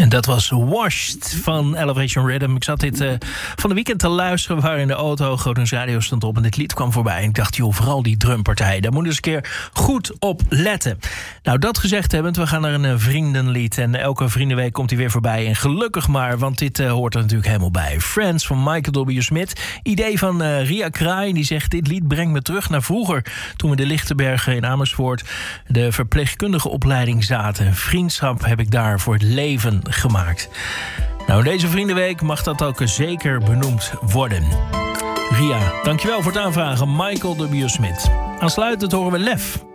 En dat was Washed van Elevation Rhythm. Ik zat dit van de weekend te luisteren. We waren in de auto, Grootens Radio stond op en dit lied kwam voorbij. En ik dacht, joh, vooral die drumpartij, daar moet je eens een keer goed op letten. Nou, dat gezegd hebbend, we gaan naar een vriendenlied. En elke vriendenweek komt hij weer voorbij. En gelukkig maar, want dit hoort er natuurlijk helemaal bij. Friends van Michael W. Smith. Idee van Ria Kraai, die zegt, dit lied brengt me terug naar vroeger. Toen we de Lichtenbergen in Amersfoort de verpleegkundige opleiding zaten. Vriendschap heb ik daar voor het leven gemaakt. Nou, in deze Vriendenweek mag dat ook zeker benoemd worden. Ria, dankjewel voor het aanvragen. Michael W. Smith. Aansluitend horen we Lef.